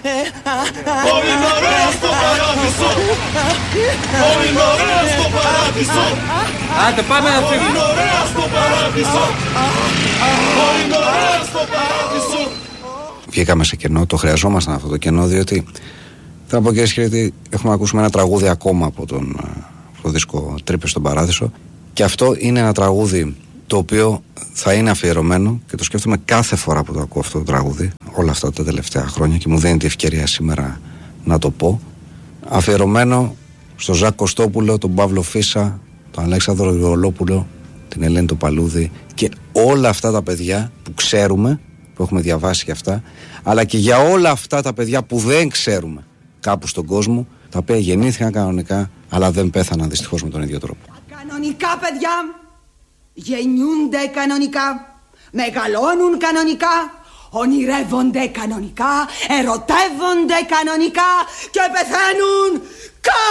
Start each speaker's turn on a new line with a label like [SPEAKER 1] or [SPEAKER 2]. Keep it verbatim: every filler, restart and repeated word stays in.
[SPEAKER 1] είναι ωραία στο παράδεισο. Είναι ωραία στο παράδεισο.
[SPEAKER 2] Άντε πάμε να φύγουμε.
[SPEAKER 1] Είναι ωραία στο παράδεισο. Είναι ωραία στο παράδεισο.
[SPEAKER 3] Βγήκαμε σε κενό, το χρειαζόμασταν αυτό το κενό, διότι θέλω να πω, κυρίες και κύριοι, έχουμε ακούσουμε ένα τραγούδι ακόμα από τον από το δίσκο Τρύπες στον Παράδεισο, και αυτό είναι ένα τραγούδι το οποίο θα είναι αφιερωμένο, και το σκέφτομαι κάθε φορά που το ακούω αυτό το τραγούδι όλα αυτά τα τελευταία χρόνια, και μου δίνει τη ευκαιρία σήμερα να το πω, αφιερωμένο στον Ζακ Κωστόπουλο, τον Παύλο Φίσα, τον Αλέξανδρο Γρηγορόπουλο, την Ελένη το Παλούδη και όλα αυτά τα παιδιά που ξέρουμε, που έχουμε διαβάσει για αυτά, αλλά και για όλα αυτά τα παιδιά που δεν ξέρουμε κάπου στον κόσμο, τα οποία γεννήθηκαν κανονικά αλλά δεν πέθαναν δυστυχώς με τον ίδιο τρόπο.
[SPEAKER 4] Τα κανονικά παιδιά γεννιούνται κανονικά, μεγαλώνουν κανονικά, ονειρεύονται κανονικά, ερωτεύονται κανονικά και πεθαίνουν κανονικά.